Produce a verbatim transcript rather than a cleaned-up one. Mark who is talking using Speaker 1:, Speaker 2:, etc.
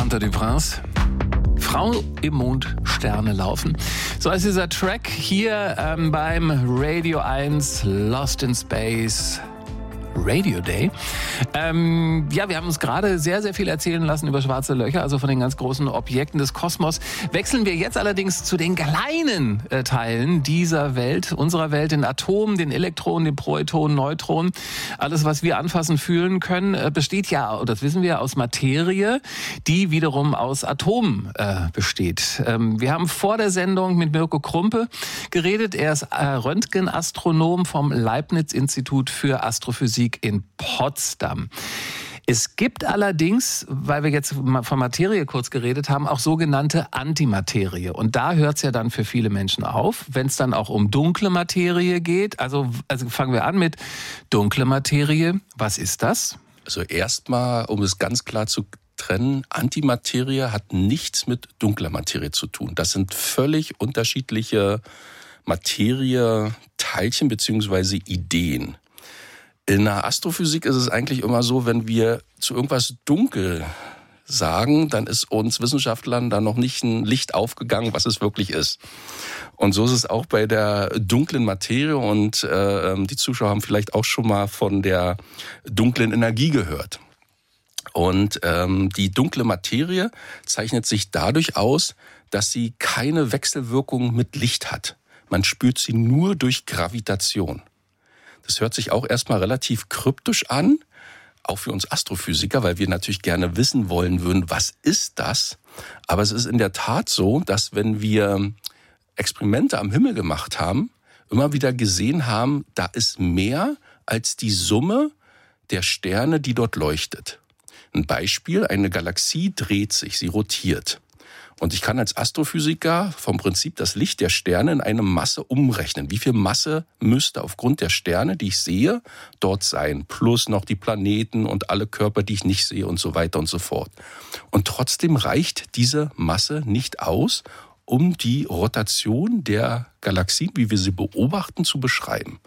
Speaker 1: Samantha Duprince. Frau im Mond, Sterne laufen. So heißt dieser Track hier ähm, beim Radio eins Lost in Space Radio Day. Ähm, ja, wir haben uns gerade sehr, sehr viel erzählen lassen über schwarze Löcher, also von den ganz großen Objekten des Kosmos. Wechseln wir jetzt allerdings zu den kleinen äh, Teilen dieser Welt, unserer Welt, den Atomen, den Elektronen, den Protonen, Neutronen. Alles, was wir anfassen, fühlen können, äh, besteht ja, das wissen wir, aus Materie, die wiederum aus Atomen äh, besteht. Ähm, wir haben vor der Sendung mit Mirko Krumpe geredet. Er ist äh, Röntgenastronom vom Leibniz-Institut für Astrophysik in Potsdam. Es gibt allerdings, weil wir jetzt von Materie kurz geredet haben, auch sogenannte Antimaterie. Und da hört es ja dann für viele Menschen auf, wenn es dann auch um dunkle Materie geht. Also, also fangen wir an mit dunkle Materie. Was ist das?
Speaker 2: Also erstmal, um es ganz klar zu trennen, Antimaterie hat nichts mit dunkler Materie zu tun. Das sind völlig unterschiedliche Materieteilchen bzw. Ideen. In der Astrophysik ist es eigentlich immer so, wenn wir zu irgendwas dunkel sagen, dann ist uns Wissenschaftlern da noch nicht ein Licht aufgegangen, was es wirklich ist. Und so ist es auch bei der dunklen Materie. Und äh, die Zuschauer haben vielleicht auch schon mal von der dunklen Energie gehört. Und ähm, die dunkle Materie zeichnet sich dadurch aus, dass sie keine Wechselwirkung mit Licht hat. Man spürt sie nur durch Gravitation. Das hört sich auch erstmal relativ kryptisch an, auch für uns Astrophysiker, weil wir natürlich gerne wissen wollen würden, was ist das? Aber es ist in der Tat so, dass wenn wir Experimente am Himmel gemacht haben, immer wieder gesehen haben, da ist mehr als die Summe der Sterne, die dort leuchtet. Ein Beispiel, eine Galaxie dreht sich, sie rotiert. Und ich kann als Astrophysiker vom Prinzip das Licht der Sterne in eine Masse umrechnen. Wie viel Masse müsste aufgrund der Sterne, die ich sehe, dort sein? Plus noch die Planeten und alle Körper, die ich nicht sehe und so weiter und so fort. Und trotzdem reicht diese Masse nicht aus, um die Rotation der Galaxien, wie wir sie beobachten, zu beschreiben.